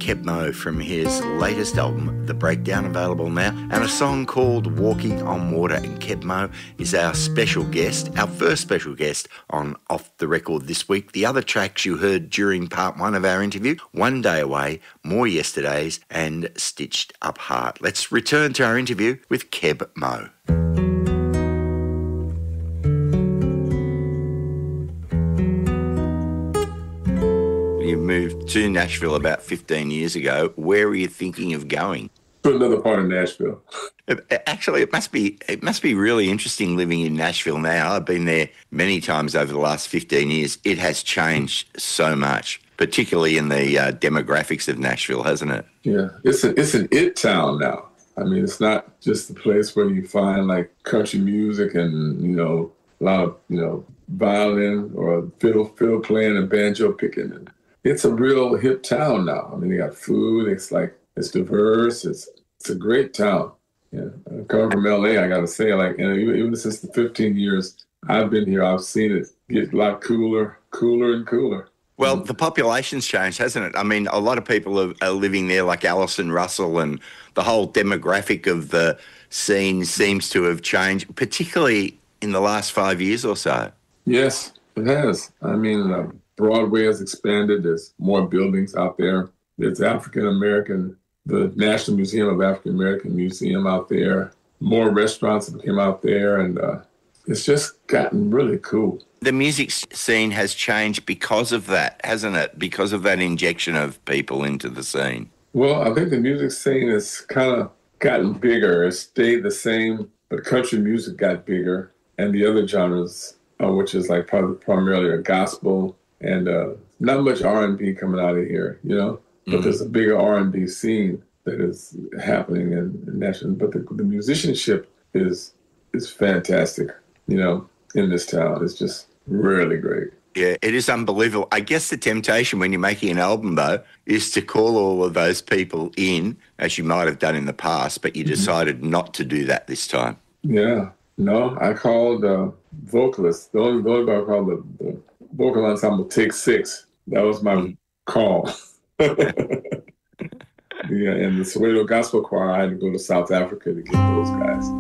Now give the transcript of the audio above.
Keb Mo from his latest album, The Breakdown, available now, and a song called Walking on Water. And Keb Mo is our special guest, our first special guest on Off the Record this week. The other tracks you heard during part one of our interview, One Day Away, More Yesterdays, and Stitched Up Heart. Let's return to our interview with Keb Mo. You moved to Nashville about 15 years ago. Where were you thinking of going? To another part of Nashville. Actually, it must be really interesting living in Nashville now. I've been there many times over the last 15 years. It has changed so much, particularly in the demographics of Nashville, hasn't it? Yeah, it's an it town now. I mean, it's not just the place where you find like country music and, a lot of, violin or fiddle playing and banjo picking. And it's a real hip town now. I mean, they got food. It's diverse. It's a great town. Yeah, coming from LA, I got to say, even since the 15 years I've been here, I've seen it get a lot cooler and cooler. Well, the population's changed, hasn't it? I mean, a lot of people are living there, like Alison Russell, and the whole demographic of the scene seems to have changed, particularly in the last 5 years or so. Yes, it has. I mean, Broadway has expanded. There's more buildings out there. There's the National Museum of African American Museum out there. More restaurants have come out there, and it's just gotten really cool. The music scene has changed because of that, hasn't it? Because of that injection of people into the scene. Well, I think the music scene has kind of gotten bigger. It stayed the same, but country music got bigger, and the other genres, which is like primarily a gospel, and not much R&B coming out of here, But there's a bigger R&B scene that is happening in Nashville. But the musicianship is fantastic, in this town. It's just really great. Yeah, it is unbelievable. I guess the temptation when you're making an album, though, is to call all of those people in, as you might have done in the past, but you decided not to do that this time. Yeah. No, I called vocalists. The only guy I called the vocal ensemble Take Six. That was my call. Yeah, and the Soweto Gospel Choir, I had to go to South Africa to get those guys.